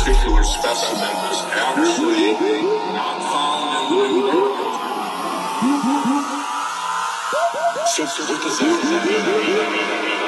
particular specimen is actually not found in the New York. So what does that mean?